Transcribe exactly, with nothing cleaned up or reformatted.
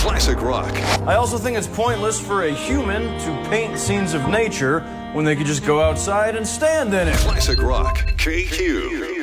Classic rock. I also think it's pointless for a human to paint scenes of nature when they could just go outside and stand in it. Classic rock. K Q.